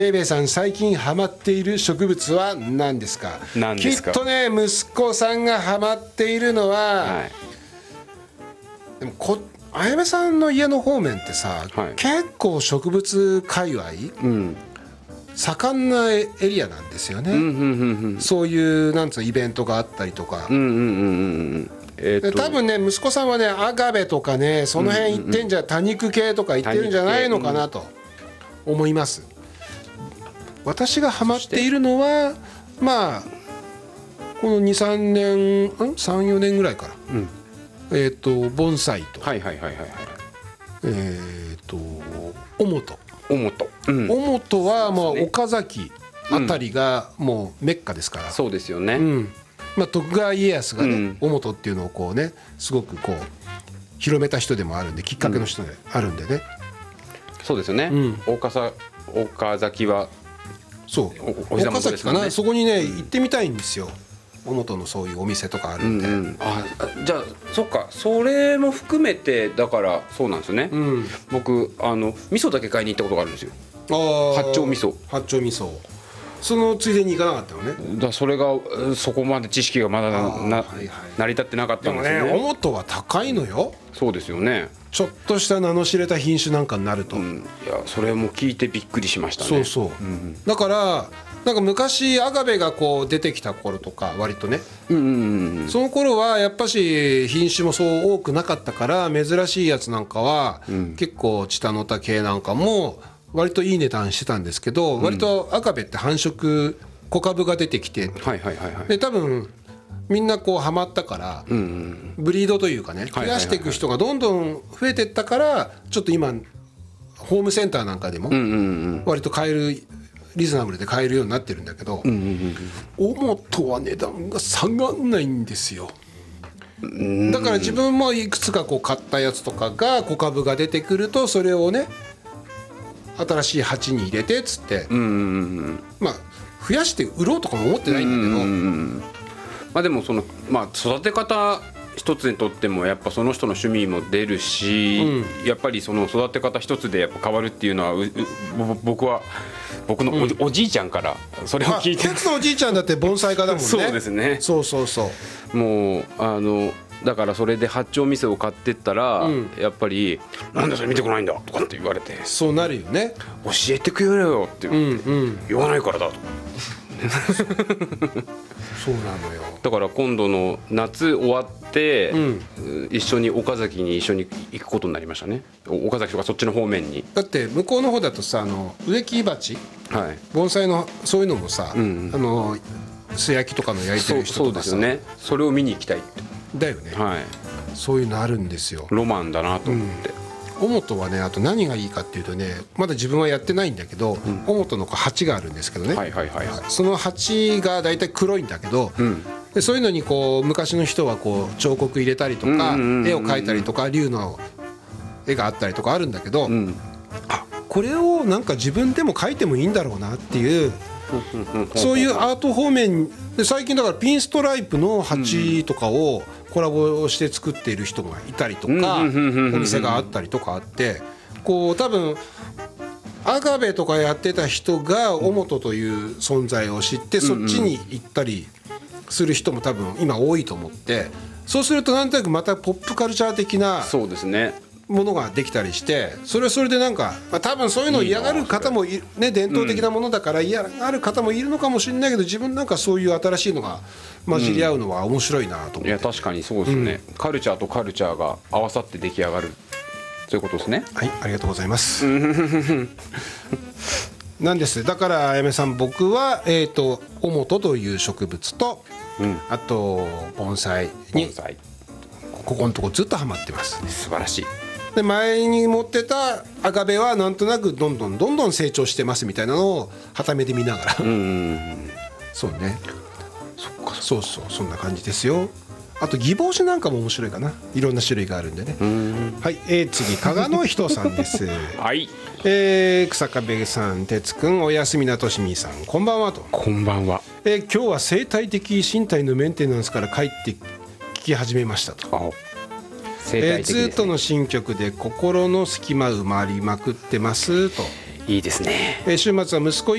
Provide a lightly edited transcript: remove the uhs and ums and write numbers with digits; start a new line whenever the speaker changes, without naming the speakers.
ベイベーさん、最近ハマっている植物は何ですか？
何ですか？
きっとね、息子さんがハマっているのは、
はい、
でもあやめさんの家の方面ってさ、
はい、
結構植物界隈、
うん、
盛んなエリアなんですよね。そういうなんつうイベントがあったりとか、多分ね、息子さんはね、アガベとかね、その辺行ってんじゃ、多肉系とか行ってるんじゃないのかなと思います。私がハマっているのは、まあこの23年34年ぐらいから、盆栽と、オモト。オモトはまあ岡崎あたりがもうメッカですから、
そうですよね。
まあ、徳川家康がね、オモトっていうのをこうね、すごくこう広めた人でもあるんで、きっかけの人であるんでね。
そうですよね。岡崎は
そう岡崎かな、そこにね行ってみたいんですよ。オモトのそういうお店とかあるんで、
じゃあそっか、それも含めてだからそうなんですよね。僕味噌だけ買いに行ったことがあるんですよ。八丁味噌。そのついでに行かなかったのね。
そ
れがそこまで知識がまだ成り立ってなかったんですよね。
オモトは高いのよ。
そうですよね。
ちょっとした名の知れた品種なんかになると、
いや、それも聞いてびっくりしましたね。
だからなんか昔アガベがこう出てきた頃とか、割とね、その頃はやっぱし品種もそう多くなかったから、珍しいやつなんかは、結構チタノタ系なんかも割といい値段してたんですけど、割とアガベって繁殖小株が出てきて、で多分みんなこうハマったから、ブリードというかね、増やしていく人がどんどん増えていったから、ちょっと今ホームセンターなんかでも割と買える、リーズナブルで買えるようになってるんだけど、オモトは値段が下がんないんですよ。だから自分もいくつかこう買ったやつとかが小株が出てくると、それをね新しい鉢に入れてっつって、まあ増やして売ろうとかも思ってないんだけど、
まあでも育て方一つにとってもやっぱその人の趣味も出るし、やっぱりその育て方一つでやっぱ変わるっていうのは、僕のおじいちゃんからそれを聞いて、
鉄のおじいちゃんだって盆栽家だもんね。
そうですね。もうだからそれで八丁味噌を買ってったら、やっぱり「なんでそれ見てこないんだ」とかって言われて、
そうなるよね。
教えてくれよって言わないからだと。
そうなのよ。
だから今度の夏終わって、一緒に岡崎に一緒に行くことになりましたね。岡崎とかそっちの方面に。
だって向こうの方だとさ、植木鉢、盆栽のそういうのもさ、素焼きとかの焼いてる人とかさ、
そうですよね。それを見に行きたいって
だよね。そういうのあるんですよ。
ロマンだなと思って。
オモトはね、あと何がいいかっていうとね、まだ自分はやってないんだけど、オモトの鉢があるんですけどね、その鉢が大体黒いんだけど、でそういうのにこう昔の人はこう彫刻入れたりとか、絵を描いたりとか、竜の絵があったりとかあるんだけど、あ、これをなんか自分でも描いてもいいんだろうなっていう、そういうアート方面で、最近だからピンストライプの鉢とかをコラボして作っている人がいたりとか、お店があったりとかあって、こう多分アガベとかやってた人がオモトという存在を知って、そっちに行ったりする人も多分今多いと思って、そうするとなんとなくまたポップカルチャー的なものができたりして、それはそれでなんか、多分そういうのを嫌がる方もね、伝統的なものだから嫌がる方もいるのかもしれないけど、自分なんかそういう新しいのが混じり合うのは面白いなと思って。
いや確かにそうですね。カルチャーとカルチャーが合わさって出来上がる、そういうことですね。
はい、ありがとうございます。なんです。だからあやめさん、僕はオモトという植物と、あと盆栽にここのとこずっとハマってます。
素晴らしい。
で前に持ってたアガベはなんとなくどんどん成長してますみたいなのを傍目で見ながら、そうね、そうそんな感じですよ。あとギボウシなんかも面白いかな。いろんな種類があるんでね。はい、次加賀の人さんです。
はい。
日下部さん、哲くん、おやすみなとしみさん、こんばんはと。
こんばんは。
今日は生態的身体のメンテナンスから帰って聞き始めましたと。ずっとの新曲で心の隙間埋まりまくってますと。
いいですね。
週末は息子